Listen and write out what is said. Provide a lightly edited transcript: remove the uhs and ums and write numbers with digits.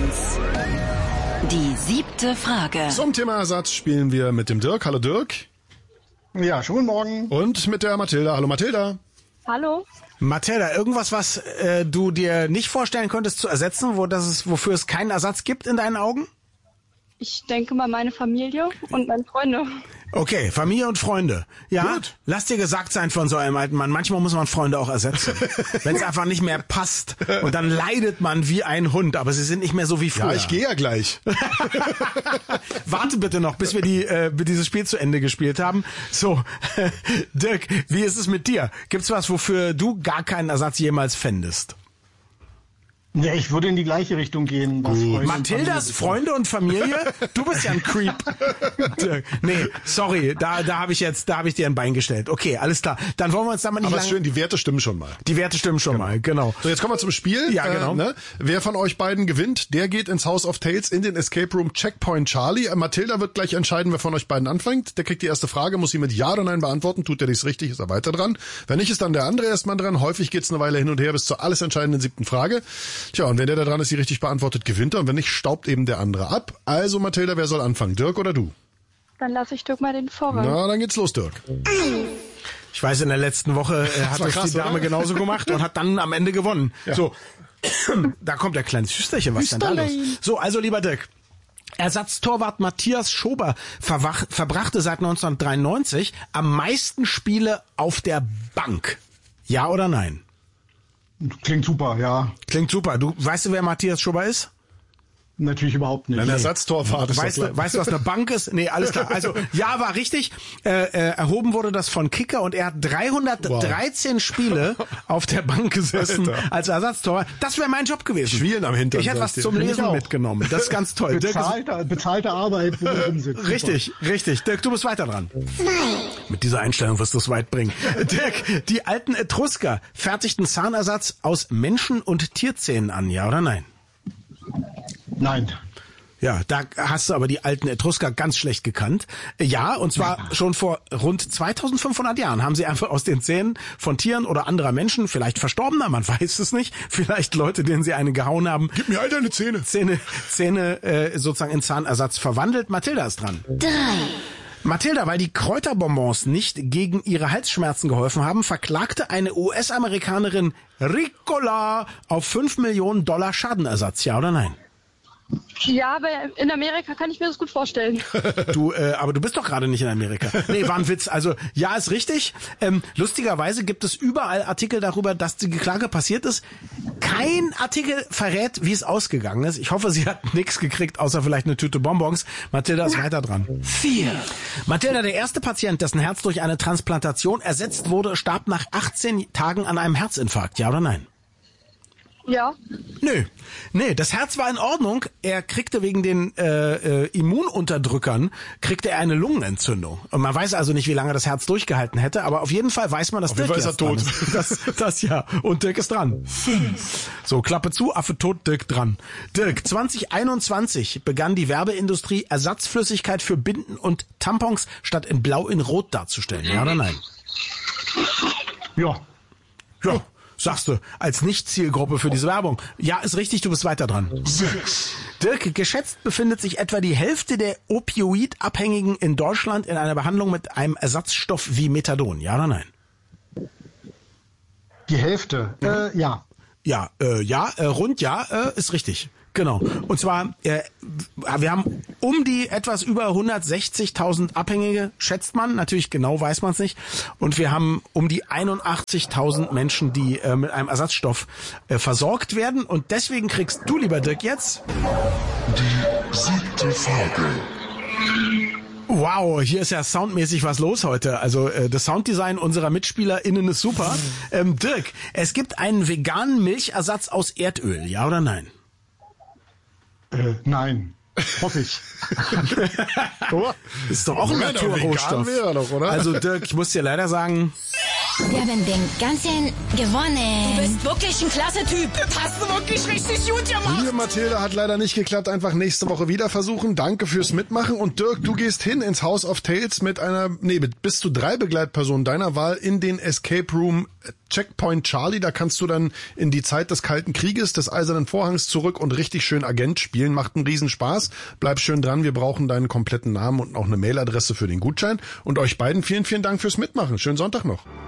1. Die 7. Frage. Zum Thema Ersatz spielen wir mit dem Dirk. Hallo Dirk. Ja, schönen Morgen. Und mit der Mathilda. Hallo Mathilda. Hallo. Mathilda, irgendwas, was du dir nicht vorstellen könntest zu ersetzen, wofür es keinen Ersatz gibt in deinen Augen? Ich denke mal meine Familie und meine Freunde. Okay, Familie und Freunde. Ja, Gut. Lass dir gesagt sein von so einem alten Mann. Manchmal muss man Freunde auch ersetzen, wenn es einfach nicht mehr passt. Und dann leidet man wie ein Hund, aber sie sind nicht mehr so wie früher. Ja, ich gehe ja gleich. Warte bitte noch, bis wir dieses Spiel zu Ende gespielt haben. So, Dirk, wie ist es mit dir? Gibt's was, wofür du gar keinen Ersatz jemals fändest? Ja, ich würde in die gleiche Richtung gehen. Was Freunde und Mathildas Familie Freunde und Familie? Du bist ja ein Creep. Dirk, nee, sorry, da habe ich dir ein Bein gestellt. Okay, alles klar. Dann wollen wir uns da mal nicht Aber lange... ist schön, die Werte stimmen schon mal. Die Werte stimmen schon mal, genau. So, jetzt kommen wir zum Spiel. Ja, genau. Wer von euch beiden gewinnt, der geht ins House of Tales in den Escape Room Checkpoint Charlie. Mathilda wird gleich entscheiden, wer von euch beiden anfängt. Der kriegt die erste Frage, muss sie mit Ja oder Nein beantworten. Tut er dies richtig, ist er weiter dran. Wenn nicht, ist dann der andere erstmal dran. Häufig geht's eine Weile hin und her bis zur alles entscheidenden 7. Frage. Tja, und wenn der da dran ist, die richtig beantwortet, gewinnt er. Und wenn nicht, staubt eben der andere ab. Also, Mathilda, wer soll anfangen? Dirk oder du? Dann lasse ich Dirk mal den Vorrang. Na, dann geht's los, Dirk. Ich weiß, in der letzten Woche hat war das krass, die Dame oder? genauso gemacht und hat dann am Ende gewonnen. Ja. So, da kommt der kleine Schüsterchen, was ist denn da los? So, also lieber Dirk. Ersatztorwart Matthias Schober verbrachte seit 1993 am meisten Spiele auf der Bank. Ja oder nein? Klingt super, ja. Klingt super. Weißt du, wer Matthias Schober ist? Natürlich überhaupt nicht. Ein Ersatztorwart ist Weißt doch du, was eine Bank ist? Nee, alles klar. Also, ja, war richtig. Erhoben wurde das von Kicker und er hat 313 Spiele auf der Bank gesessen als Ersatztorwart. Das wäre mein Job gewesen. Schwielen am Hintern. Ich hätte was zum Finde ich Lesen auch. mitgenommen. Das ist ganz toll. Dirk Bezahlte Arbeit, wo du rumsitzt. Richtig. Dirk, du bist weiter dran. Mit dieser Einstellung wirst du es weit bringen. Dirk, die alten Etrusker fertigten Zahnersatz aus Menschen- und Tierzähnen an, ja oder nein? Nein. Ja, da hast du aber die alten Etrusker ganz schlecht gekannt. Ja, und zwar schon vor rund 2500 Jahren haben sie einfach aus den Zähnen von Tieren oder anderer Menschen, vielleicht Verstorbener, man weiß es nicht, vielleicht Leute, denen sie eine gehauen haben, Gib mir all deine Zähne. Zähne sozusagen in Zahnersatz verwandelt. Mathilda ist dran. 3. Mathilda, weil die Kräuterbonbons nicht gegen ihre Halsschmerzen geholfen haben, verklagte eine US-Amerikanerin Ricola auf $5 Millionen Schadenersatz. Ja oder nein? Ja, aber in Amerika kann ich mir das gut vorstellen. Aber du bist doch gerade nicht in Amerika. Nee, war ein Witz. Also, ja, ist richtig. Lustigerweise gibt es überall Artikel darüber, dass die Klage passiert ist. Kein Artikel verrät, wie es ausgegangen ist. Ich hoffe, sie hat nichts gekriegt, außer vielleicht eine Tüte Bonbons. Mathilda ist weiter dran. 4. Mathilda, der erste Patient, dessen Herz durch eine Transplantation ersetzt wurde, starb nach 18 Tagen an einem Herzinfarkt. Ja oder nein? Ja. Nee, das Herz war in Ordnung. Er kriegte wegen den Immununterdrückern eine Lungenentzündung. Und man weiß also nicht, wie lange das Herz durchgehalten hätte, aber auf jeden Fall weiß man, dass Dirk jeden Fall ist er jetzt dran ist. Das ja. Und Dirk ist dran. 5. So, Klappe zu, Affe tot, Dirk dran. Dirk, 2021 begann die Werbeindustrie, Ersatzflüssigkeit für Binden und Tampons statt in Blau in Rot darzustellen. Ja oder nein? Ja. Ja. Sagst du, als Nicht-Zielgruppe für diese Werbung. Ja, ist richtig, du bist weiter dran. 6. Dirk, geschätzt befindet sich etwa die Hälfte der Opioid-Abhängigen in Deutschland in einer Behandlung mit einem Ersatzstoff wie Methadon. Ja oder nein? Die Hälfte. Ja. Ja, rund ja, ist richtig. Genau. Und zwar, wir haben um die etwas über 160.000 Abhängige, schätzt man. Natürlich genau weiß man es nicht. Und wir haben um die 81.000 Menschen, die mit einem Ersatzstoff versorgt werden. Und deswegen kriegst du, lieber Dirk, jetzt Die 7. Frage. Wow, hier ist ja soundmäßig was los heute. Also das Sounddesign unserer MitspielerInnen ist super. Dirk, es gibt einen veganen Milchersatz aus Erdöl, ja oder nein? Nein. Hoffe ich. Ist doch auch ein Moment, aber Naturrohstoff. vegan wäre doch, oder? Also Dirk, ich muss dir leider sagen, Wir haben den ganzen gewonnen. Du bist wirklich ein klasse Typ. Das hast du wirklich richtig gut gemacht. Liebe Mathilde, hat leider nicht geklappt. Einfach nächste Woche wieder versuchen. Danke fürs Mitmachen. Und Dirk, du gehst hin ins House of Tales mit mit bis zu 3 Begleitpersonen deiner Wahl in den Escape Room Checkpoint Charlie. Da kannst du dann in die Zeit des Kalten Krieges, des Eisernen Vorhangs zurück und richtig schön Agent spielen. Macht einen Riesenspaß. Bleib schön dran. Wir brauchen deinen kompletten Namen und auch eine Mailadresse für den Gutschein. Und euch beiden vielen, vielen Dank fürs Mitmachen. Schönen Sonntag noch.